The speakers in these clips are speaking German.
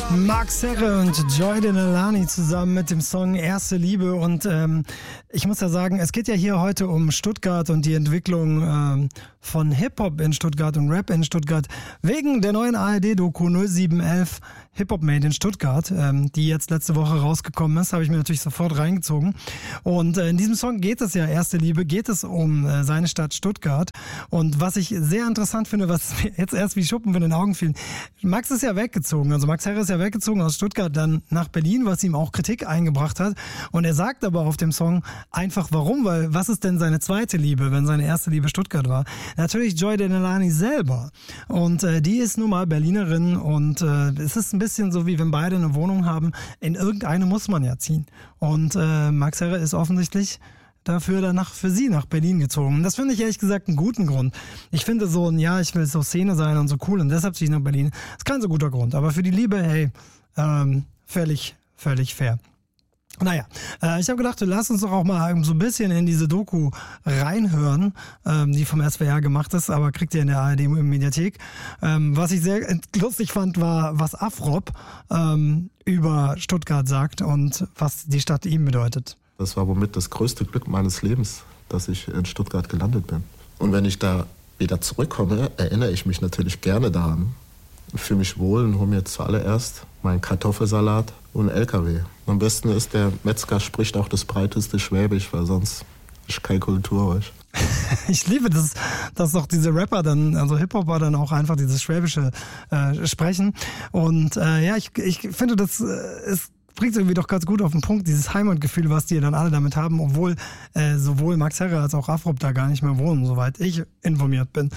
Max Herre und Joy Denelani zusammen mit dem Song Erste Liebe. Und ich muss ja sagen, es geht ja hier heute um Stuttgart und die Entwicklung von Hip-Hop in Stuttgart und Rap in Stuttgart wegen der neuen ARD-Doku 0711 Hip-Hop Made in Stuttgart, die jetzt letzte Woche rausgekommen ist, habe ich mir natürlich sofort reingezogen. Und in diesem Song geht es ja, Erste Liebe, geht es um seine Stadt Stuttgart. Und was ich sehr interessant finde, was mir jetzt erst wie Schuppen von den Augen fiel, Max ist ja weggezogen, also Max Herre ist ja weggezogen aus Stuttgart dann nach Berlin, was ihm auch Kritik eingebracht hat. Und er sagt aber auf dem Song einfach warum, weil was ist denn seine zweite Liebe, wenn seine erste Liebe Stuttgart war? Natürlich Joy Denelani selber. Und die ist nun mal Berlinerin und es ist ein bisschen so, wie wenn beide eine Wohnung haben. In irgendeine muss man ja ziehen. Und Max Herre ist offensichtlich dafür danach für sie nach Berlin gezogen. Und das finde ich ehrlich gesagt einen guten Grund. Ich finde so ein, ja, ich will so Szene sein und so cool und deshalb ziehe ich nach Berlin. Ist kein so guter Grund. Aber für die Liebe, hey, völlig fair. Naja, ich habe gedacht, lass uns doch auch mal so ein bisschen in diese Doku reinhören, die vom SWR gemacht ist, aber kriegt ihr in der ARD-Mediathek. Was ich sehr lustig fand, war, was Afrop über Stuttgart sagt und was die Stadt ihm bedeutet. Das war womit das größte Glück meines Lebens, dass ich in Stuttgart gelandet bin. Und wenn ich da wieder zurückkomme, erinnere ich mich natürlich gerne daran. Ich fühle mich wohl und hole mir zuallererst meinen Kartoffelsalat und einen LKW. Am besten ist, der Metzger spricht auch das breiteste Schwäbisch, weil sonst ist kein Kulturwurst. Ich liebe das, dass doch diese Rapper dann, also Hip-Hopper dann auch einfach dieses Schwäbische sprechen. Und ja, ich finde, das ist bringt es irgendwie doch ganz gut auf den Punkt, dieses Heimatgefühl, was die dann alle damit haben, obwohl sowohl Max Herre als auch Afrop da gar nicht mehr wohnen, soweit ich informiert bin.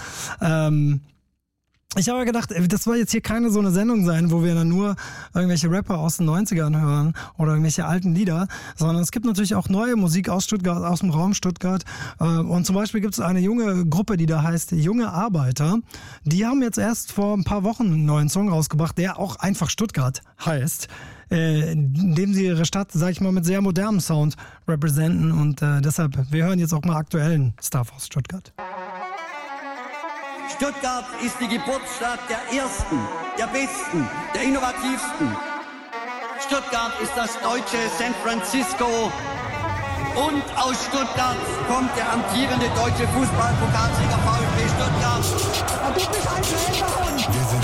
Ich habe gedacht, das soll jetzt hier keine so eine Sendung sein, wo wir dann nur irgendwelche Rapper aus den 90ern hören oder irgendwelche alten Lieder, sondern es gibt natürlich auch neue Musik aus Stuttgart, aus dem Raum Stuttgart. Und zum Beispiel gibt es eine junge Gruppe, die da heißt Junge Arbeiter. Die haben jetzt erst vor ein paar Wochen einen neuen Song rausgebracht, der auch einfach Stuttgart heißt, indem sie ihre Stadt, sag ich mal, mit sehr modernem Sound repräsentieren. Und deshalb, wir hören jetzt auch mal aktuellen Stuff aus Stuttgart. Stuttgart ist die Geburtsstadt der Ersten, der Besten, der Innovativsten. Stuttgart ist das deutsche San Francisco. Und aus Stuttgart kommt der amtierende deutsche Fußballpokalsieger VfB Stuttgart. Du bist ein Schläferhund.